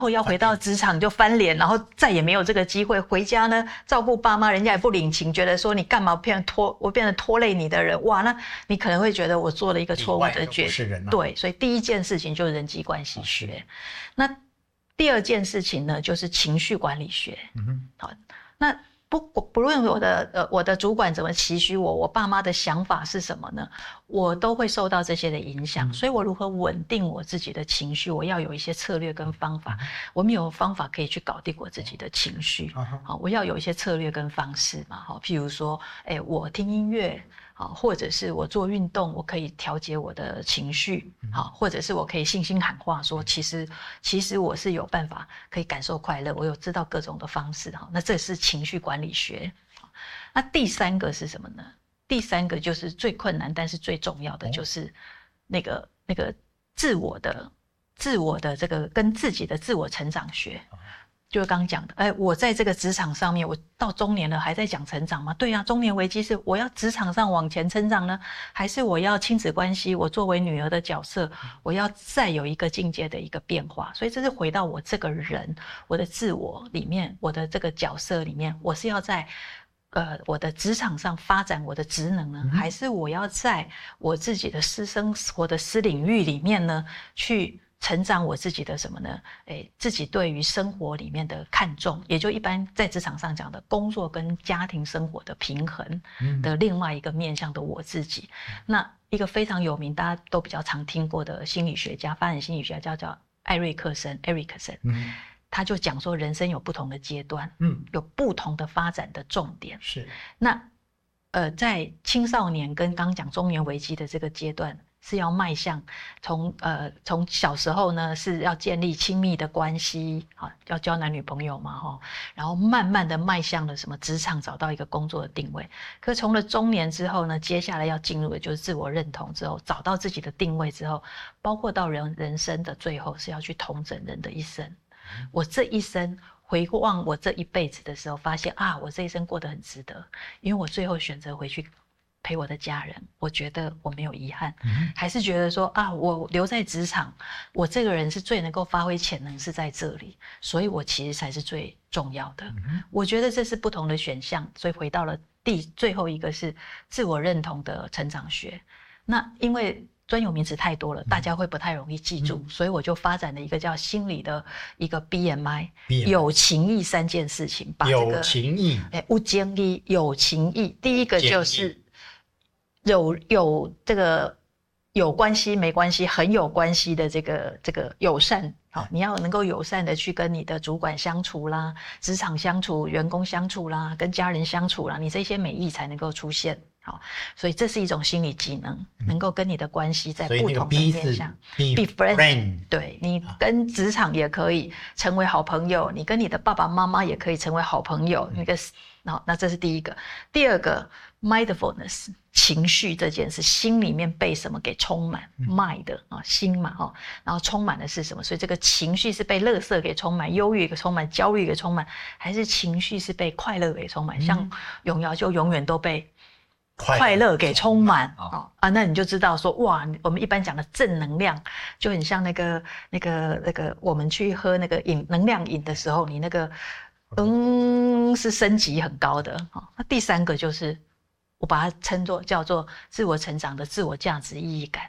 后要回到职场就翻脸，然后再也没有这个机会回家呢，照顾爸妈，人家也不领情，觉得说你干嘛我变成拖累你的人，哇，那你可能会觉得我做了一个错误的决定。对，所以第一件事情就是人际关系学。那第二件事情呢，就是情绪管理学。好，那不论我的主管怎么期许我爸妈的想法是什么呢？我都会受到这些的影响，所以我如何稳定我自己的情绪，我要有一些策略跟方法。我们有方法可以去搞定我自己的情绪。好，我要有一些策略跟方式嘛。好，譬如说，我听音乐。或者是我做运动，我可以调节我的情绪，或者是我可以信心喊话说，其实我是有办法可以感受快乐，我有知道各种的方式，那这是情绪管理学。那第三个是什么呢？第三个就是最困难，但是最重要的就是那个自我的这个跟自己的自我成长学。就是刚刚讲的，我在这个职场上面，我到中年了还在讲成长吗？对啊，中年危机是我要职场上往前成长呢，还是我要亲子关系，我作为女儿的角色，我要再有一个境界的一个变化？所以这是回到我这个人，我的自我里面，我的这个角色里面，我是要在我的职场上发展我的职能呢，还是我要在我自己的私生活的私领域里面呢去成长我自己的什么呢？自己对于生活里面的看重，也就一般在职场上讲的工作跟家庭生活的平衡的另外一个面向的我自己。那一个非常有名，大家都比较常听过的心理学家，发展心理学家叫艾瑞克森，他就讲说人生有不同的阶段，有不同的发展的重点。是，那在青少年跟刚讲中年危机的这个阶段。是要迈向从小时候呢是要建立亲密的关系，要交男女朋友嘛，然后慢慢的迈向了什么职场，找到一个工作的定位。可从了中年之后呢，接下来要进入的就是自我认同之后，找到自己的定位之后，包括到人生的最后是要去统整人的一生。我这一生回望我这一辈子的时候，发现我这一生过得很值得，因为我最后选择回去陪我的家人，我觉得我没有遗憾，还是觉得说我留在职场，我这个人是最能够发挥潜能是在这里，所以我其实才是最重要的。我觉得这是不同的选项，所以回到了最后一个是自我认同的成长学。那因为专有名词太多了，大家会不太容易记住，所以我就发展了一个叫心理的一个 BMI 有情义3件事情，把这个有情义，有情义，有情义。第一个就是有这个有关系没关系很有关系的这个友善。好，你要能够友善的去跟你的主管相处啦，职场相处，员工相处啦，跟家人相处啦，你这些美意才能够出现。好，所以这是一种心理技能，能够跟你的关系在不同的面向 be friend， 对，你跟职场也可以成为好朋友，你跟你的爸爸妈妈也可以成为好朋友。那这是第一个。第二个 mindfulness 情绪这件事，心里面被什么给充满 mind 心嘛，然后充满的是什么？所以这个情绪是被垃圾给充满，忧郁给充满，焦虑给充满，还是情绪是被快乐给充满？像永尧就永远都被快乐给充满那你就知道说哇，我们一般讲的正能量就很像那个我们去喝那个能量饮的时候，你那个是升级很高的。那第三个就是我把它叫做自我成长的自我价值意义感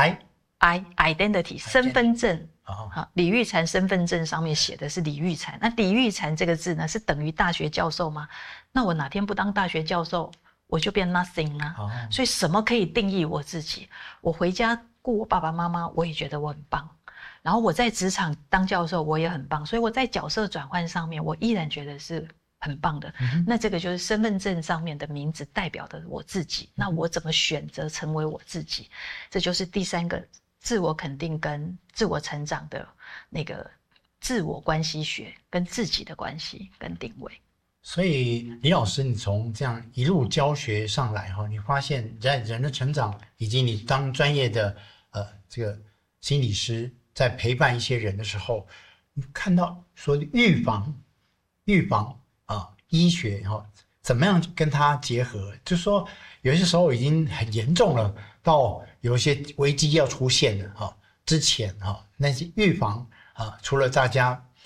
identity 身份证。李玉婵身份证上面写的是李玉婵，那李玉婵这个字呢是等于大学教授吗？那我哪天不当大学教授我就变 nothing 了。所以什么可以定义我自己？我回家顾我爸爸妈妈，我也觉得我很棒。然后我在职场当教授，我也很棒。所以我在角色转换上面，我依然觉得是很棒的。那这个就是身份证上面的名字代表的我自己。那我怎么选择成为我自己？这就是第三个自我肯定跟自我成长的那个自我关系学跟自己的关系跟定位。 所以李老师，你从这样一路教学上来你发现在人的成长以及你当专业的这个心理师在陪伴一些人的时候，你看到说预防医学怎么样跟它结合？就是说有些时候已经很严重了，到有一些危机要出现了之前那些预防除了大家